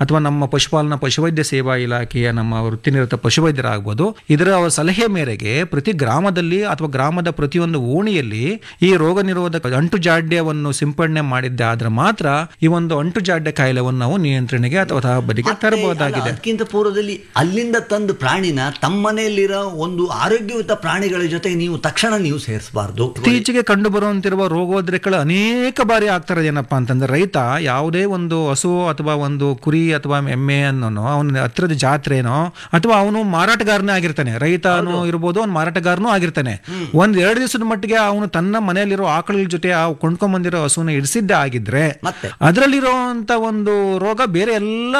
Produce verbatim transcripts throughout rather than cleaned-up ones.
ಅಥವಾ ನಮ್ಮ ಪಶುಪಾಲನಾ ಪಶುವೈದ್ಯ ಸೇವಾ ಇಲಾಖೆಯ ನಮ್ಮ ವೃತ್ತಿನಿರತ ಪಶುವೈದ್ಯರಾಗಬಹುದು, ಇದರ ಅವರ ಸಲಹೆ ಮೇರೆಗೆ ಪ್ರತಿ ಗ್ರಾಮದಲ್ಲಿ ಅಥವಾ ಗ್ರಾಮದ ಪ್ರತಿಯೊಂದು ಓಣಿಯಲ್ಲಿ ಈ ರೋಗ ನಿರೋಧಕ ಅಂಟು ಜಾಡ್ಯವನ್ನು ಸಿಂಪಡಣೆ ಮಾಡಿದ್ದೆ ಆದ್ರೆ ಮಾತ್ರ ಈ ಒಂದು ಅಂಟು ಜಾಡ್ಯ ಕಾಯಿಲೆವನ್ನು ನಾವು ನಿಯಂತ್ರಣೆಗೆ ಅಥವಾ ಬದಿಗೆ ತರಬಹುದಾಗಿದೆ. ಅದಕ್ಕಿಂತ ಪೂರ್ವದಲ್ಲಿ ಅಲ್ಲಿಂದ ತಂದು ಪ್ರಾಣಿನ ತಮ್ಮ ಮನೆಯಲ್ಲಿರೋ ಒಂದು ಆರೋಗ್ಯಯುತ ಪ್ರಾಣಿಗಳ ಜೊತೆ ನೀವು ತಕ್ಷಣ ನೀವು ಸೇರಿಸಬಾರ್ದು. ಇತ್ತೀಚೆಗೆ ಕಂಡು ಬರುವಂತಿರುವ ರೋಗೋದ್ರೇಕಗಳು ಅನೇಕ ಬಾರಿ ಆಗ್ತಾರೆ. ಏನಪ್ಪಾ ಅಂತಂದ್ರೆ ರೈತ ಯಾವುದೇ ಒಂದು ಹಸು ಅಥವಾ ಒಂದು ಕುರಿ ಅಥವಾ ಎಮ್ಮೆ ಅನ್ನೋ ಅವನ ಹತ್ತಿರದ ಜಾತ್ರೆನೋ ಅಥವಾ ಅವನು ಮಾರಾಟಗಾರನೇ ಆಗಿರ್ತಾನೆ, ರೈತನೂ ಇರ್ಬೋದು ಅವ್ನು ಮಾರಾಟಗಾರನೂ ಆಗಿರ್ತಾನೆ. ಒಂದ್ ಎರಡು ದಿವಸದ ಮಟ್ಟಿಗೆ ಅವನು ತನ್ನ ಮನೆಯಲ್ಲಿರೋ ಆಕಳ ಜೊತೆ ಆ ಕೊಂಡ್ಕೊಂಡ್ ಬಂದಿರೋ ಹಸುನ ಇಡಿಸಿದ್ದೆ ಆಗಿದ್ರೆ ಅದರಲ್ಲಿರುವಂತ ಒಂದು ರೋಗ ಬೇರೆ ಎಲ್ಲ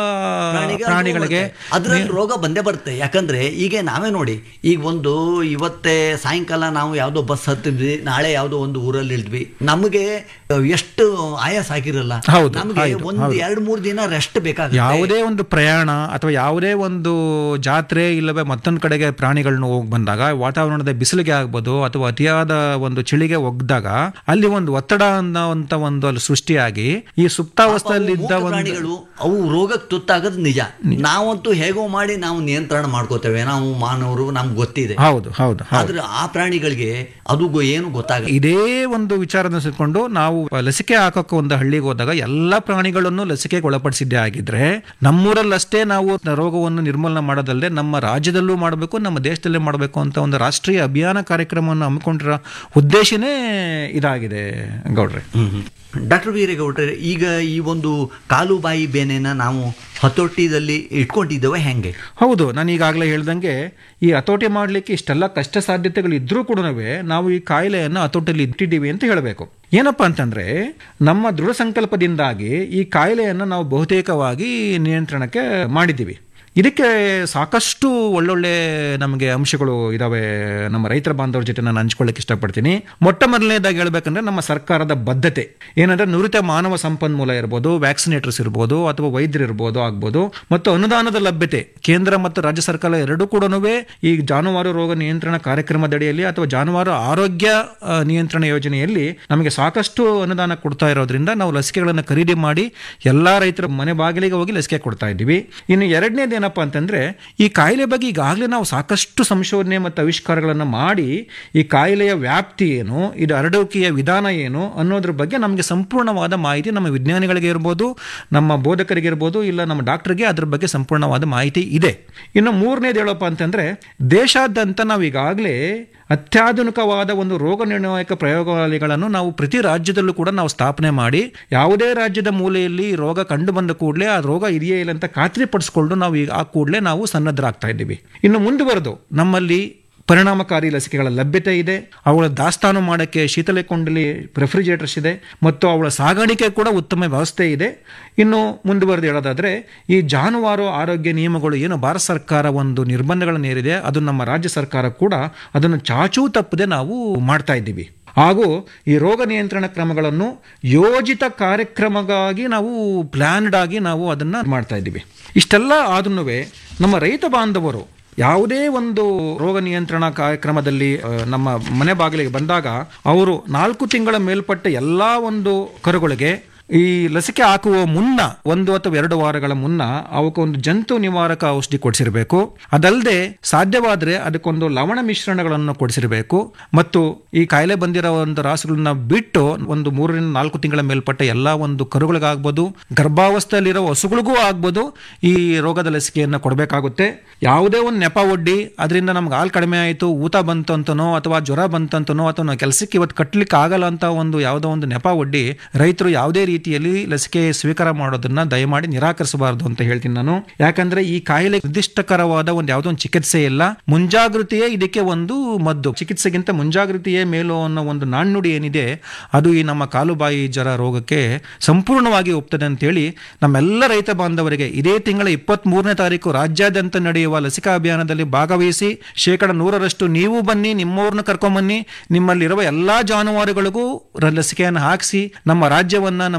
ಪ್ರಾಣಿಗಳಿಗೆ ಅದ್ರಲ್ಲಿ ರೋಗ ಬಂದೇ ಬರುತ್ತೆ. ಯಾಕಂದ್ರೆ ಈಗ ನಾವೇ ನೋಡಿ, ಈಗ ಒಂದು ಇವತ್ತೇ ಸಾಯಂಕಾಲ ನಾವು ಯಾವುದೋ ಬಸ್ ಹತ್ತಿದ್ವಿ, ನಾಳೆ ಯಾವುದೋ ಒಂದು ಊರಲ್ಲಿ ಇಳಿದ್ವಿ, ನಮಗೆ ಎಷ್ಟು ಆಯಾಸ ಆಗಿರಲ್ಲ, ನಮಗೆ ಒಂದು ಎರಡು ಮೂರು ದಿನ ರೆಸ್ಟ್ ಬೇಕಾಗುತ್ತೆ. ಯಾವುದೇ ಒಂದು ಪ್ರಯಾಣ ಅಥವಾ ಯಾವುದೇ ಒಂದು ಜಾತ್ರೆ ಇಲ್ಲವೇ ಮತ್ತೊಂದು ಕಡೆಗೆ ಪ್ರಾಣಿಗಳನ್ನ ಹೋಗಿ ಬಂದಾಗ ವಾತಾವರಣದ ಬಿಸಿಲಿಗೆ ಆಗ್ಬೋದು ಅಥವಾ ಅತಿಯಾದ ಒಂದು ಚಳಿಗೆ ಒಗ್ದಾಗ ಅಲ್ಲಿ ಒಂದು ಒತ್ತಡ ಅನ್ನೋಂತ ಒಂದು ಅಲ್ಲಿ ಸೃಷ್ಟಿಯಾಗಿ ಈ ಸುಪ್ತಾವಸ್ಥೆಯಲ್ಲಿ ಇದ್ದ ಪ್ರಾಣಿಗಳು ಅವು ರೋಗಕ್ಕೆ ತುತ್ತಾಗೋದು ನಿಜ. ನಾವಂತೂ ಹೇಗೋ ಮಾಡಿ ನಾವು ನಿಯಂತ್ರಣ ಮಾಡ್ಕೋತೇವೆ, ನಾವು ಮಾನವರು ನಮ್ಗೆ ಗೊತ್ತಿದೆ. ಹೌದು ಹೌದು ಆದ್ರೆ ಆ ಪ್ರಾಣಿಗಳಿಗೆ ಅದು ಏನು ಗೊತ್ತಾಗ. ಇದೇ ಒಂದು ವಿಚಾರನ ಸಿಕ್ಕೊಂಡು ನಾವು ಲಸಿಕೆ ಹಾಕೋಕೆ ಒಂದು ಹಳ್ಳಿಗೆ ಹೋದಾಗ ಎಲ್ಲಾ ಪ್ರಾಣಿಗಳನ್ನು ಲಸಿಕೆಗೆ ಒಳಪಡಿಸಿದ್ದೇ ಆಗಿದ್ರೆ ನಮ್ಮೂರಲ್ಲಷ್ಟೇ ನಾವು ರೋಗವನ್ನು ನಿರ್ಮೂಲನೆ ಮಾಡೋದಲ್ಲದೆ ನಮ್ಮ ರಾಜ್ಯದಲ್ಲೂ ಮಾಡಬೇಕು, ನಮ್ಮ ದೇಶದಲ್ಲೇ ಮಾಡಬೇಕು ಅಂತ ಒಂದು ರಾಷ್ಟ್ರೀಯ ಅಭಿಯಾನ ಕಾರ್ಯಕ್ರಮವನ್ನು ಹಮ್ಮಿಕೊಂಡಿರೋ ಉದ್ದೇಶನೇ ಇದಾಗಿದೆ ಗೌಡ್ರೆ. ಡಾಕ್ಟರ್ ವೀರೇಗೌಡ್ರೆ, ಈಗ ಈ ಒಂದು ಕಾಲು ಬಾಯಿ ಬೇನೆನ ನಾವು ಹತೋಟಿದಲ್ಲಿ ಇಟ್ಕೊಂಡಿದ್ದೇವೆ ಹೆಂಗೆ? ಹೌದು, ನಾನು ಈಗಾಗಲೇ ಹೇಳ್ದಂಗೆ ಈ ಹತೋಟಿ ಮಾಡಲಿಕ್ಕೆ ಇಷ್ಟೆಲ್ಲ ಕಷ್ಟ ಸಾಧ್ಯತೆಗಳು ಇದ್ರೂ ಕೂಡ ನಾವು ಈ ಕಾಯಿಲೆಯನ್ನು ಹತೋಟಿಯಲ್ಲಿ ಇಟ್ಟಿದ್ದೀವಿ ಅಂತ ಹೇಳಬೇಕು. ಏನಪ್ಪಾ ಅಂತಂದ್ರೆ ನಮ್ಮ ದೃಢ ಸಂಕಲ್ಪದಿಂದಾಗಿ ಈ ಕಾಯಿಲೆಯನ್ನು ನಾವು ಬಹುತೇಕವಾಗಿ ನಿಯಂತ್ರಣಕ್ಕೆ ಮಾಡಿದ್ದೀವಿ. ಇದಕ್ಕೆ ಸಾಕಷ್ಟು ಒಳ್ಳೊಳ್ಳೆ ನಮಗೆ ಅಂಶಗಳು ಇದಾವೆ. ನಮ್ಮ ರೈತರ ಬಾಂಧವರ ಜೊತೆ ನಾನು ಹಂಚ್ಕೊಳ್ಳಿಕ್ಕೆ ಇಷ್ಟಪಡ್ತೀನಿ. ಮೊಟ್ಟ ಮೊದಲನೇದಾಗಿ ಹೇಳ್ಬೇಕಂದ್ರೆ ನಮ್ಮ ಸರ್ಕಾರದ ಬದ್ಧತೆ ಏನಂದ್ರೆ ನುರಿತ ಮಾನವ ಸಂಪನ್ಮೂಲ ಇರ್ಬೋದು, ವ್ಯಾಕ್ಸಿನೇಟರ್ಸ್ ಇರ್ಬೋದು ಅಥವಾ ವೈದ್ಯರು ಇರ್ಬೋದು ಆಗ್ಬೋದು, ಮತ್ತು ಅನುದಾನದ ಲಭ್ಯತೆ ಕೇಂದ್ರ ಮತ್ತು ರಾಜ್ಯ ಸರ್ಕಾರ ಎರಡೂ ಕೂಡ ಈ ಜಾನುವಾರು ರೋಗ ನಿಯಂತ್ರಣ ಕಾರ್ಯಕ್ರಮದಡಿಯಲ್ಲಿ ಅಥವಾ ಜಾನುವಾರು ಆರೋಗ್ಯ ನಿಯಂತ್ರಣ ಯೋಜನೆಯಲ್ಲಿ ನಮಗೆ ಸಾಕಷ್ಟು ಅನುದಾನ ಕೊಡ್ತಾ ಇರೋದ್ರಿಂದ ನಾವು ಲಸಿಕೆಗಳನ್ನು ಖರೀದಿ ಮಾಡಿ ಎಲ್ಲಾ ರೈತರ ಮನೆ ಬಾಗಿಲಿಗೆ ಹೋಗಿ ಲಸಿಕೆ ಕೊಡ್ತಾ ಇದ್ದೀವಿ. ಇನ್ನು ಎರಡನೇದು ಏನಪ್ಪಾ ಅಂತಂದ್ರೆ ಈ ಕಾಯಿಲೆ ಬಗ್ಗೆ ಈಗಾಗಲೇ ನಾವು ಸಾಕಷ್ಟು ಸಂಶೋಧನೆ ಮತ್ತು ಆವಿಷ್ಕಾರಗಳನ್ನು ಮಾಡಿ ಈ ಕಾಯಿಲೆಯ ವ್ಯಾಪ್ತಿ ಏನು, ಇದು ಹರಡುವಿಕೆಯ ವಿಧಾನ ಏನು ಅನ್ನೋದ್ರ ಬಗ್ಗೆ ನಮಗೆ ಸಂಪೂರ್ಣವಾದ ಮಾಹಿತಿ ನಮ್ಮ ವಿಜ್ಞಾನಿಗಳಿಗೆ ಇರ್ಬೋದು, ನಮ್ಮ ಬೋಧಕರಿಗೆ ಇರ್ಬೋದು, ಇಲ್ಲ ನಮ್ಮ ಡಾಕ್ಟರ್ಗೆ ಅದ್ರ ಬಗ್ಗೆ ಸಂಪೂರ್ಣವಾದ ಮಾಹಿತಿ ಇದೆ. ಇನ್ನು ಮೂರನೇದು ಹೇಳಪ್ಪ ಅಂತಂದ್ರೆ ದೇಶಾದ್ಯಂತ ನಾವು ಈಗಾಗಲೇ ಅತ್ಯಾಧುನಿಕವಾದ ಒಂದು ರೋಗ ನಿರ್ಣಾಯಕ ಪ್ರಯೋಗಾಲಯಗಳನ್ನು ನಾವು ಪ್ರತಿ ರಾಜ್ಯದಲ್ಲೂ ಕೂಡ ನಾವು ಸ್ಥಾಪನೆ ಮಾಡಿ ಯಾವುದೇ ರಾಜ್ಯದ ಮೂಲೆಯಲ್ಲಿ ರೋಗ ಕಂಡು ಬಂದ ಕೂಡಲೇ ಆ ರೋಗ ಇದೆಯೇ ಇಲ್ಲ ಅಂತ ಖಾತ್ರಿಪಡಿಸಿಕೊಂಡು ನಾವು ಈಗ ಆ ಕೂಡಲೇ ನಾವು ಸನ್ನದ್ಧರಾಗ್ತಾ ಇದ್ದೀವಿ. ಇನ್ನು ಮುಂದುವರೆದು ನಮ್ಮಲ್ಲಿ ಪರಿಣಾಮಕಾರಿ ಲಸಿಕೆಗಳ ಲಭ್ಯತೆ ಇದೆ, ಅವುಗಳ ದಾಸ್ತಾನು ಮಾಡೋಕ್ಕೆ ಶೀತಲ ಕೊಂಡಲಿ ರೆಫ್ರಿಜರೇಟರ್ಸ್ ಇದೆ ಮತ್ತು ಅವುಗಳ ಸಾಗಾಣಿಕೆ ಕೂಡ ಉತ್ತಮ ವ್ಯವಸ್ಥೆ ಇದೆ. ಇನ್ನು ಮುಂದುವರೆದು ಹೇಳೋದಾದರೆ ಈ ಜಾನುವಾರು ಆರೋಗ್ಯ ನಿಯಮಗಳು ಏನು ಭಾರತ ಸರ್ಕಾರ ಒಂದು ನಿರ್ಬಂಧಗಳನ್ನು ಹೇರಿದೆ ಅದು ನಮ್ಮ ರಾಜ್ಯ ಸರ್ಕಾರ ಕೂಡ ಅದನ್ನು ಚಾಚೂ ತಪ್ಪದೆ ನಾವು ಮಾಡ್ತಾ ಇದ್ದೀವಿ. ಹಾಗೂ ಈ ರೋಗ ನಿಯಂತ್ರಣ ಕ್ರಮಗಳನ್ನು ಯೋಜಿತ ಕಾರ್ಯಕ್ರಮವಾಗಿ ನಾವು ಪ್ಲಾನ್ಡ್ ಆಗಿ ನಾವು ಅದನ್ನು ಮಾಡ್ತಾ ಇದ್ದೀವಿ. ಇಷ್ಟೆಲ್ಲ ಆದ್ರೂ ನಮ್ಮ ರೈತ ಬಾಂಧವರು ಯಾವುದೇ ಒಂದು ರೋಗ ನಿಯಂತ್ರಣ ಕಾರ್ಯಕ್ರಮದಲ್ಲಿ ನಮ್ಮ ಮನೆ ಬಾಗಿಲಿಗೆ ಬಂದಾಗ ಅವರು ನಾಲ್ಕು ತಿಂಗಳ ಮೇಲ್ಪಟ್ಟ ಎಲ್ಲ ಒಂದು ಕರುಗಳಿಗೆ ಈ ಲಸಿಕೆ ಹಾಕುವ ಮುನ್ನ ಒಂದು ಅಥವಾ ಎರಡು ವಾರಗಳ ಮುನ್ನ ಅವಕ್ಕೆ ಒಂದು ಜಂತು ನಿವಾರಕ ಔಷಧಿ ಕೊಡಿಸಿರಬೇಕು. ಅದಲ್ಲದೆ ಸಾಧ್ಯವಾದರೆ ಅದಕ್ಕೊಂದು ಲವಣ ಮಿಶ್ರಣಗಳನ್ನು ಕೊಡಿಸಿರಬೇಕು. ಮತ್ತು ಈ ಕಾಯಿಲೆ ಬಂದಿರೋ ಒಂದು ರಾಸುಗಳನ್ನ ಬಿಟ್ಟು ಒಂದು ಮೂರರಿಂದ ನಾಲ್ಕು ತಿಂಗಳ ಮೇಲ್ಪಟ್ಟ ಎಲ್ಲ ಒಂದು ಕರುಗಳಿಗಾಗ್ಬೋದು, ಗರ್ಭಾವಸ್ಥೆಯಲ್ಲಿರೋ ಹಸುಗಳಿಗೂ ಆಗ್ಬೋದು ಈ ರೋಗದ ಲಸಿಕೆಯನ್ನು ಕೊಡಬೇಕಾಗುತ್ತೆ. ಯಾವುದೇ ಒಂದು ನೆಪ ಒಡ್ಡಿ ಅದರಿಂದ ನಮ್ಗೆ ಹಾಲು ಕಡಿಮೆ ಆಯಿತು, ಊತ ಬಂತಂತನೋ ಅಥವಾ ಜ್ವರ ಬಂತಂತನೋ ಅಥವಾ ನಾವು ಕೆಲಸಕ್ಕೆ ಇವತ್ತು ಕಟ್ಟಲಿಕ್ಕೆ ಆಗಲ್ಲ ಅಂತ ಒಂದು ಯಾವುದೋ ಒಂದು ನೆಪ ಒಡ್ಡಿ ರೈತರು ಯಾವುದೇ ರೀತಿಯಲ್ಲಿ ಲಸಿಕೆ ಸ್ವೀಕಾರ ಮಾಡೋದನ್ನ ದಯಮಾಡಿ ನಿರಾಕರಿಸಬಾರದು ಅಂತ ಹೇಳ್ತೀನಿ ನಾನು. ಯಾಕಂದ್ರೆ ಈ ಕಾಯಿಲೆ ನಿರ್ದಿಷ್ಟಕರವಾದ ಒಂದು ಯಾವುದೋ ಒಂದು ಚಿಕಿತ್ಸೆ ಇಲ್ಲ, ಮುಂಜಾಗೃತಿಯೇ ಇದಕ್ಕೆ ಒಂದು ಮದ್ದು. ಚಿಕಿತ್ಸೆಗಿಂತ ಮುಂಜಾಗೃತಿಯೇ ಮೇಲು ಅನ್ನೋ ಒಂದು ನಾಣ್ಣುಡಿ ಏನಿದೆ ಅದು ಈ ನಮ್ಮ ಕಾಲುಬಾಯಿ ಜ್ವರ ರೋಗಕ್ಕೆ ಸಂಪೂರ್ಣವಾಗಿ ಒಪ್ತದೆ ಅಂತೇಳಿ ನಮ್ಮೆಲ್ಲ ರೈತ ಬಾಂಧವರಿಗೆ ಇದೇ ತಿಂಗಳ ಇಪ್ಪತ್ತ್ ಮೂರನೇ ತಾರೀಕು ರಾಜ್ಯಾದ್ಯಂತ ನಡೆಯುವ ಲಸಿಕಾ ಅಭಿಯಾನದಲ್ಲಿ ಭಾಗವಹಿಸಿ ಶೇಕಡ ನೂರರಷ್ಟು ನೀವು ಬನ್ನಿ, ನಿಮ್ಮವ್ರನ್ನ ಕರ್ಕೊಂಬನ್ನಿ, ನಿಮ್ಮಲ್ಲಿರುವ ಎಲ್ಲಾ ಜಾನುವಾರುಗಳಿಗೂ ಲಸಿಕೆಯನ್ನು ಹಾಕಿಸಿ ನಮ್ಮ ರಾಜ್ಯವನ್ನ ನಮ್ಮ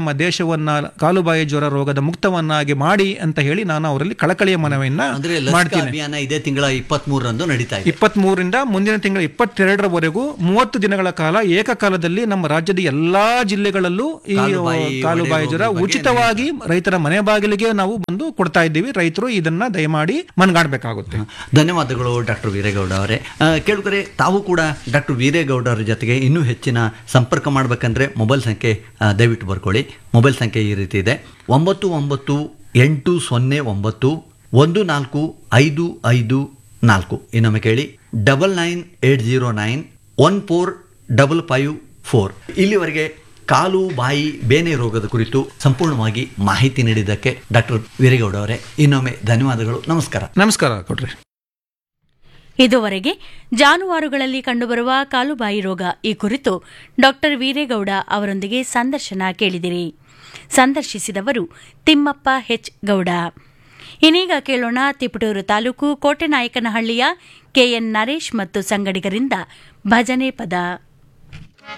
ನಮ್ಮ ದೇಶವನ್ನ ಕಾಲುಬಾಯಿ ಜ್ವರ ರೋಗದ ಮುಕ್ತವನ್ನಾಗಿ ಮಾಡಿ ಅಂತ ಹೇಳಿ ನಾನು ಅವರಲ್ಲಿ ಕಳಕಳಿಯ ಮನವಿಯನ್ನ ಅಂದ್ರೆ ಲಸಿಕಾ ಮಾಡ್ತೀನಿ. ಅಭಿಯಾನ ಇದೇ ತಿಂಗಳ ಇಪ್ಪತ್ತ್ ಮೂರರಂದು ನಡೀತಾ ಇದೆ. ಇಪ್ಪತ್ತ್ ಮೂರರಿಂದ ಮುಂದಿನ ತಿಂಗಳ ಇಪ್ಪತ್ತೆರಡರವರೆಗೂ ಮೂವತ್ತು ದಿನಗಳ ಕಾಲ ಏಕಕಾಲದಲ್ಲಿ ನಮ್ಮ ರಾಜ್ಯದ ಎಲ್ಲಾ ಜಿಲ್ಲೆಗಳಲ್ಲೂ ಈ ಕಾಲುಬಾಯಿ ಕಾಲುಬಾಯಿ ಜ್ವರ ಬಗ್ಗೆ ಉಚಿತವಾಗಿ ರೈತರ ಮನೆ ಬಾಗಿಲಿಗೆ ನಾವು ಬಂದು ಕೊಡ್ತಾ ಇದ್ದೀವಿ. ರೈತರು ಇದನ್ನ ದಯಮಾಡಿ ಮನಗಾಣಬೇಕಾಗುತ್ತೆ. ಧನ್ಯವಾದಗಳು ಡಾಕ್ಟರ್ ವೀರೇಗೌಡ ಅವರೇ. ಕೇಳಿದರೆ ತಾವು ಕೂಡ ಡಾಕ್ಟರ್ ವೀರೇಗೌಡ ಅವರ ಜೊತೆಗೆ ಇನ್ನೂ ಹೆಚ್ಚಿನ ಸಂಪರ್ಕ ಮಾಡಬೇಕಂದ್ರೆ ಮೊಬೈಲ್ ಸಂಖ್ಯೆ ಆ, ದಯವಿಟ್ಟು ಬರ್ಕೊಳ್ಳಿ. ಮೊಬೈಲ್ ಸಂಖ್ಯೆ ಈ ರೀತಿ ಇದೆ: ಒಂಬತ್ತು ಒಂಬತ್ತು ಎಂಟು ಸೊನ್ನೆ ಒಂಬತ್ತು ಒಂದು ನಾಲ್ಕು ಐದು ಐದು ನಾಲ್ಕು. ಇನ್ನೊಮ್ಮೆ ಕೇಳಿ: double nine eight zero nine one four double five four. ಇಲ್ಲಿವರೆಗೆ ಕಾಲು ಬಾಯಿ ಬೇನೆ ರೋಗದ ಕುರಿತು ಸಂಪೂರ್ಣವಾಗಿ ಮಾಹಿತಿ ನೀಡಿದ್ದಕ್ಕೆ ಡಾಕ್ಟರ್ ವೀರೇಗೌಡ ಅವರೇ ಇನ್ನೊಮ್ಮೆ ಧನ್ಯವಾದಗಳು. ನಮಸ್ಕಾರ. ನಮಸ್ಕಾರ ಕೊಡ್ರಿ. ಇದುವರೆಗೆ ಜಾನುವಾರುಗಳಲ್ಲಿ ಕಂಡುಬರುವ ಕಾಲುಬಾಯಿ ರೋಗ ಈ ಕುರಿತು ಡಾಕ್ಟರ್ ವೀರೇಗೌಡ ಅವರೊಂದಿಗೆ ಸಂದರ್ಶನ ಕೇಳಿದಿರಿ. ಸಂದರ್ಶಿಸಿದವರು ತಿಮ್ಮಪ್ಪ ಹೆಚ್ ಗೌಡ. ಇನ್ನೀಗ ಕೇಳೋಣ ತಿಪಟೂರು ತಾಲೂಕು ಕೋಟೆನಾಯಕನಹಳ್ಳಿಯ ಕೆಎನ್ ನರೇಶ್ ಮತ್ತು ಸಂಗಡಿಗರಿಂದ ಭಜನೆ ಪದ.